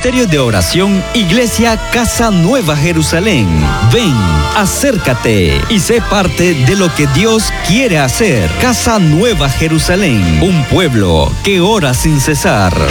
Ministerio de Oración, Iglesia Casa Nueva Jerusalén. Ven, acércate y sé parte de lo que Dios quiere hacer. Casa Nueva Jerusalén, un pueblo que ora sin cesar.